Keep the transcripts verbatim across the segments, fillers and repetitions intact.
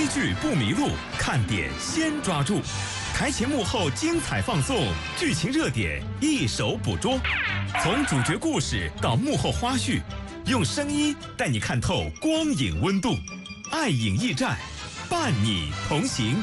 追剧不迷路，看点先抓住。台前幕后精彩放送，剧情热点一手捕捉。从主角故事到幕后花絮，用声音带你看透光影温度。爱影驿站，伴你同行。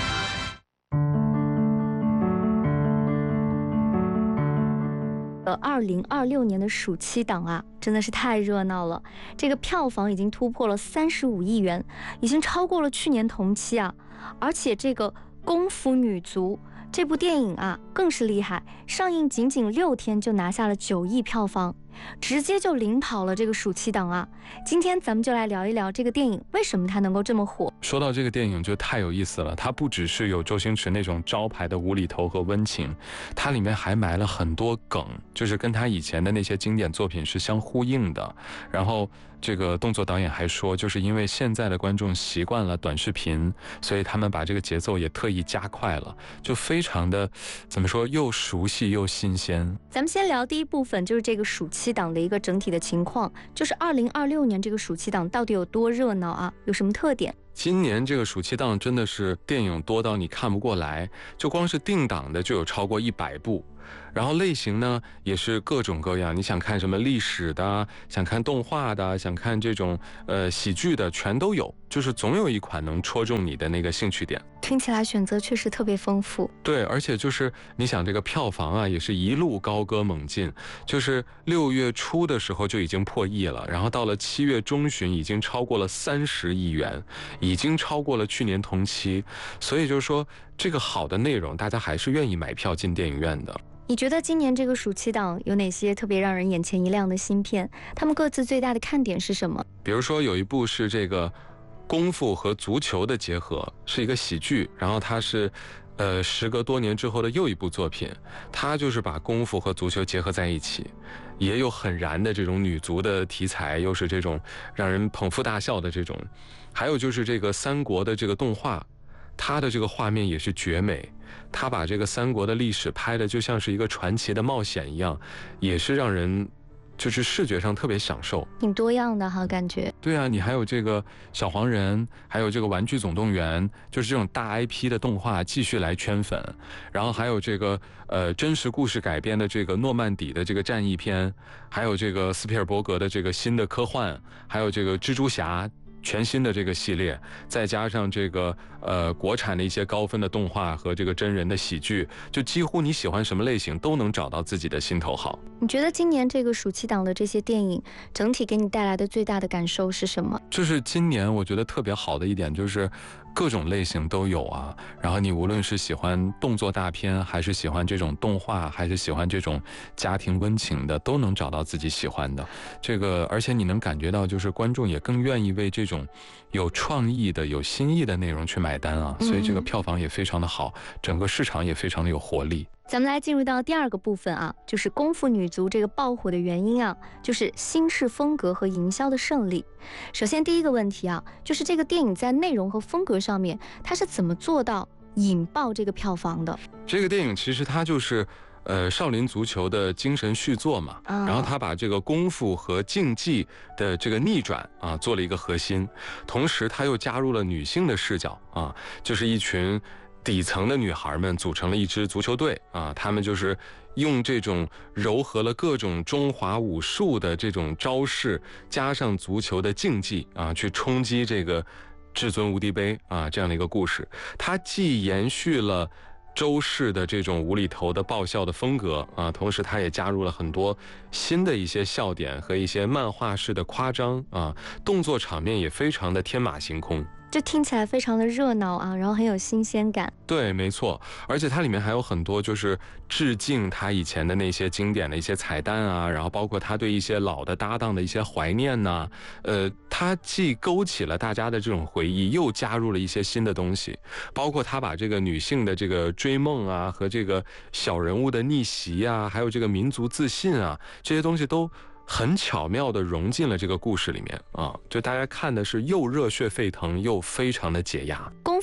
呃，二零二六年的暑期档啊，真的是太热闹了。这个票房已经突破了三十五亿元，已经超过了去年同期啊。而且这个《功夫女足》这部电影啊，更是厉害，上映仅仅六天就拿下了九亿票房，直接就领跑了这个暑期档啊。今天咱们就来聊一聊这个电影为什么它能够这么火。 说到这个电影就太有意思了，它不只是有周星驰那种招牌的无厘头和温情，它里面还埋了很多梗，就是跟他以前的那些经典作品是相呼应的。然后这个动作导演还说，就是因为现在的观众习惯了短视频，所以他们把这个节奏也特意加快了，就非常的怎么说，又熟悉又新鲜。 咱们先聊第一部分，就是这个暑期档的一个整体的情况，就是二零二六年这个暑期档到底有多热闹啊？有什么特点？ 今年这个暑期档真的是电影多到你看不过来，就光是定档的就有超过一百部，然后类型呢也是各种各样，你想看什么历史的，想看动画的，想看这种呃喜剧的，全都有，就是总有一款能戳中你的那个兴趣点。 听起来选择确实特别丰富。 对，而且就是你想这个票房啊，也是一路高歌猛进，就是六月初的时候就已经破亿了，然后到了七月中旬已经超过了三十亿元，已经超过了去年同期，所以就是说这个好的内容，大家还是愿意买票进电影院的。 你觉得今年这个暑期档有哪些特别让人眼前一亮的新片？他们各自最大的看点是什么？ 比如说有一部是这个功夫和足球的结合，是一个喜剧，然后它是呃时隔多年之后的又一部作品，它就是把功夫和足球结合在一起，也有很燃的这种女足的题材，又是这种让人捧腹大笑的这种，还有就是这个三国的这个动画，它的这个画面也是绝美，它把这个三国的历史拍的就像是一个传奇的冒险一样，也是让人就是视觉上特别享受， 挺多样的哈，感觉。 对啊，你还有这个小黄人，还有这个玩具总动员，就是这种大 I P 的动画继续来圈粉，然后还有这个呃真实故事改编的这个诺曼底的这个战役片，还有这个斯皮尔伯格的这个新的科幻，还有这个蜘蛛侠全新的这个系列，再加上这个呃国产的一些高分的动画和这个真人的喜剧，就几乎你喜欢什么类型都能找到自己的心头好。 你觉得今年这个暑期档的这些电影整体给你带来的最大的感受是什么？ 就是今年我觉得特别好的一点就是各种类型都有啊，然后你无论是喜欢动作大片，还是喜欢这种动画，还是喜欢这种家庭温情的，都能找到自己喜欢的。这个而且你能感觉到就是观众也更愿意为这种有创意的有新意的内容去买单啊，所以这个票房也非常的好，整个市场也非常的有活力。 咱们来进入到第二个部分啊，就是功夫女足这个爆火的原因啊，就是新式风格和营销的胜利。首先第一个问题啊，就是这个电影在内容和风格上面，它是怎么做到引爆这个票房的？ 这个电影其实它就是呃，少林足球的精神续作嘛， 啊、 然后他把这个功夫和竞技的这个逆转啊做了一个核心，同时他又加入了女性的视角啊，就是一群底层的女孩们组成了一支足球队啊，他们就是用这种糅合了各种中华武术的这种招式，加上足球的竞技啊，去冲击这个至尊无敌杯啊这样的一个故事。它既延续了周氏的这种无厘头的爆笑的风格啊，同时它也加入了很多新的一些笑点和一些漫画式的夸张啊，动作场面也非常的天马行空。 这听起来非常的热闹啊，然后很有新鲜感。 对，没错，而且它里面还有很多就是致敬他以前的那些经典的一些彩蛋啊，然后包括他对一些老的搭档的一些怀念呐、啊，呃，他既勾起了大家的这种回忆，又加入了一些新的东西，包括他把这个女性的这个追梦啊，和这个小人物的逆袭啊，还有这个民族自信啊，这些东西都很巧妙地融进了这个故事里面啊，就大家看的是又热血沸腾又非常的解压。 功夫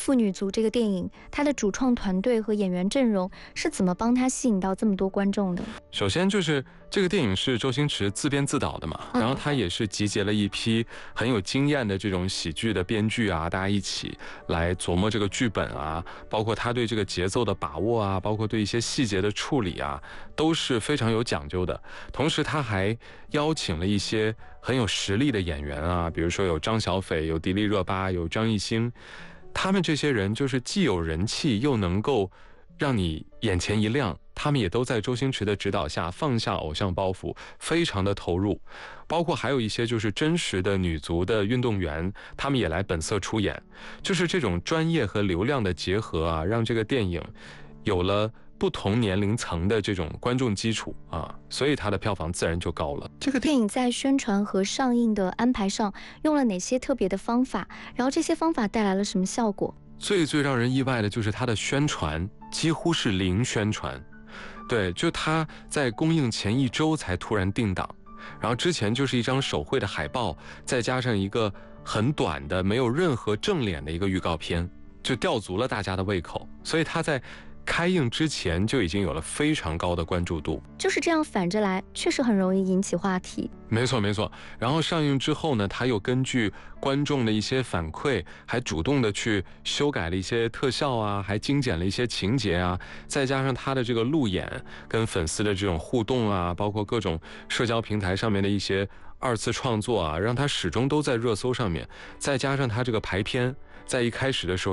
妇女族》这个电影，它的主创团队和演员阵容是怎么帮它吸引到这么多观众的？ 首先就是这个电影是周星驰自编自导的嘛，然后他也是集结了一批很有经验的这种喜剧的编剧啊，大家一起来琢磨这个剧本啊，包括他对这个节奏的把握啊，包括对一些细节的处理啊，都是非常有讲究的。同时他还邀请了一些很有实力的演员啊，比如说有张小斐，有迪丽热巴，有张艺兴，他们这些人就是既有人气，又能够让你眼前一亮。他们也都在周星驰的指导下放下偶像包袱，非常的投入。包括还有一些就是真实的女足的运动员，他们也来本色出演。就是这种专业和流量的结合啊，让这个电影有了不同年龄层的这种观众基础啊，所以它的票房自然就高了。 这个电影在宣传和上映的安排上用了哪些特别的方法？然后这些方法带来了什么效果？ 最最让人意外的就是它的宣传几乎是零宣传，对，就它在公映前一周才突然定档，然后之前就是一张手绘的海报，再加上一个很短的没有任何正脸的一个预告片，就吊足了大家的胃口，所以它在开映之前就已经有了非常高的关注度。 就是这样反着来，确实很容易引起话题。 没错没错，然后上映之后呢，他又根据观众的一些反馈，还主动的去修改了一些特效啊，还精简了一些情节啊，再加上他的这个路演跟粉丝的这种互动啊，包括各种社交平台上面的一些二次创作啊，让他始终都在热搜上面，再加上他这个排片在一开始的时候